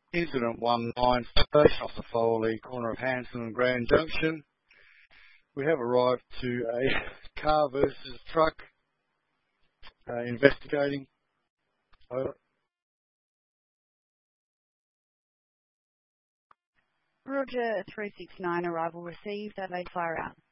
Incident 19, station off the Foley, corner of Hanson and Grand Junction. We have arrived to a car versus truck investigating. Over. Roger 369, arrival received, Adelaide fire out.